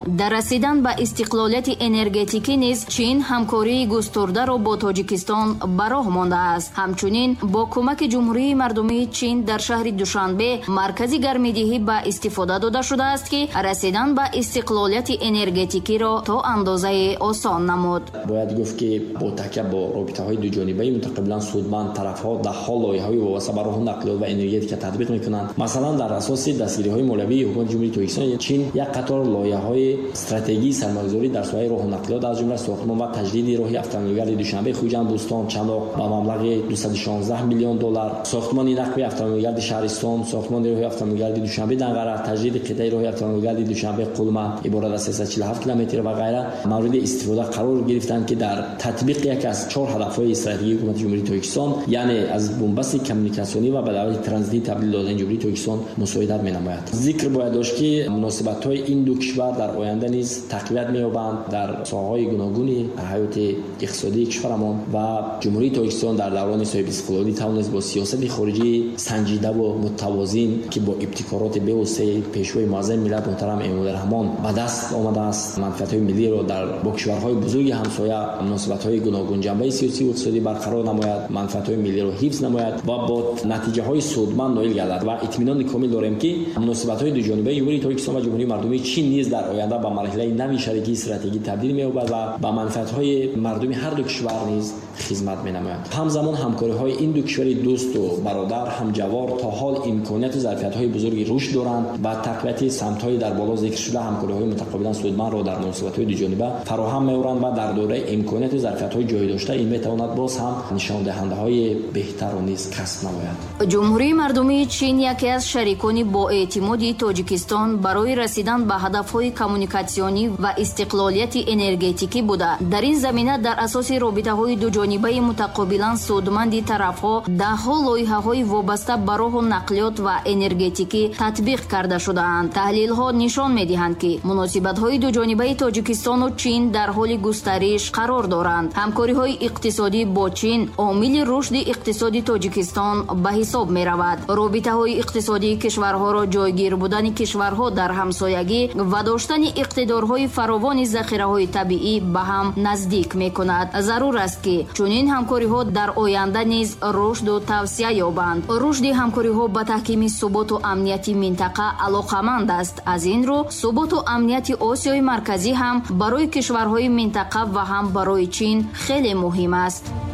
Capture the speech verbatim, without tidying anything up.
در رسیدن به استقلالیت انرژتیکی نیز چین همکاری گسترده را با تاجیکستان به راه مانده است. همچنین با کمک جمهوری مردمی چین در شهر دوشنبه مرکزی گرمیدهی به استفاده داده شده است که رسیدن به استقلالیت انرژتیکی را تا اندازه آسان نمود. باید گفت که با تکیه با رابطه‌های دو جانبه متقابلا سودمند طرف‌ها در حال لایحه‌های وابسته به راه نقلیات و انرژتیک تطبیق می‌کنند. مثلا در اساس دستگیری‌های مولوی حکومت جمهوری تاجیکستان چین یک قطار لایحه‌های استراتژی سرمایه‌گذاری در ساحه راه نقلیات از جمله ساختمان و تجدید راه اتومبیلگرد دوشنبه خوجند بوستان چنداق با مبلغ دویست و شانزده میلیون دلار، ساختمان نقل اتومبیلگرد شهرستان، ساختمان راه اتومبیلگرد دوشنبه دنقره، تجدید قطعه راه اتومبیلگرد دوشنبه قلمه عبارت از سیصد و چهل و هفت کیلومتر و غیره مورد استفاده قرار گرفتند که در تطبیق یک از چهار هدف‌های استراتژی حکومت جمهوری تاجیکستان یعنی از بنبست کمیونیکاسیونی و به دولت ترانزیتی تبدیل دادن جمهوری تاجیکستان مساعدت می‌نماید. ذکر باید داشت که مناسبت‌های این دو کشور در آینده نیز تقویت می‌یابند در ساحه‌های گوناگونی حیات اقتصادی کشورمان و جمهوری تاجیکستان در دوران صاحب استقلالی توانست با سیاست خارجی سنجیده و متوازن که با ابتکارات بی‌وسیله پیشوای معظم ملت محترم امام‌الرحمن به دست آمده است منفعت‌های ملی را در با کشورهای بزرگ همسایه مناسبت‌های گوناگون جنبه سیاسی و اقتصادی برقرار نماید، منفعت‌های ملی را حفظ نماید و با نتیجه‌های سودمند نائل گردد و اطمینان کامل داریم که مناسبت‌های دو جانبه جمهوری تاجیکستان و جمهوری مردمی چین نیز در آینده به مرحله نوی شریکی استراتژیک تبدیل می‌یابد و به منفعت‌های مردم هر دو کشور نیز خدمت می‌نماید. همزمان همکاری‌های این دو کشور دوست و برادر همجوار تا حال امکانات و ظرفیت‌های بزرگی رشد دارند و تقویت سمت‌های در بالا ذکر شده همکاری‌های متقابلا سودمند را در مناسبت‌های دو جانبه فراهم می‌آورند و در دوره امکانات و ظرفیت‌های جای داشته این می‌تواند باز هم نشان دهنده‌های بهتر و نیز کسب نماید. جمهوری مردمی چین یکی از شریکان با اعتمادی تاجیکستان برای رسیدن به هدف‌های کمیونیکاسیونی و استقلالیت انرژتیکی بوده. در این زمینه در اساس رابطه‌های دو جانبه متقابلا سودمند طرف‌ها ده‌ها لایحه‌های وابسته به راه نقلیات و انرژتیکی تطبیق کرده شده‌اند. تحلیل‌ها نشان می‌دهند که مناسبت‌های دو جانبه تاجیکستان و چین در حال گسترش قرار دارند. همکاری‌های اقتصادی با چین عامل رشد اقتصادی تاجیکستان به حساب می‌رود. رابطه‌های اقتصادی کشورها را جایگیر بودن کشورها در همسایگی و داشتن اقتدارهای فراوان ذخیره‌های طبیعی به هم نزدیک می‌کند. ضرور است که چنین همکاری‌ها در آینده نیز رشد و توسعه یابند. رشد همکاری‌ها به تحکیم ثبات و امنیت منطقه علاقه‌مند است. از این رو ثبات و امنیت آسیای مرکزی هم برای کشورهای منطقه و هم برای چین خیلی مهم است.